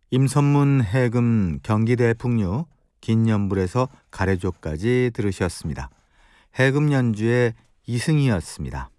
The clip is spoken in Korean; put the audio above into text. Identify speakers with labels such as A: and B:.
A: 임선문 해금 경기대 풍류 긴연불에서 가래조까지 들으셨습니다. 해금 연주의 이승희였습니다.